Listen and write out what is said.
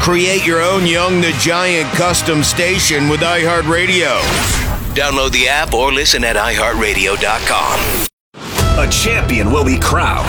Create your own Young the Giant custom station with iHeartRadio. Download the app or listen at iHeartRadio.com. A champion will be crowned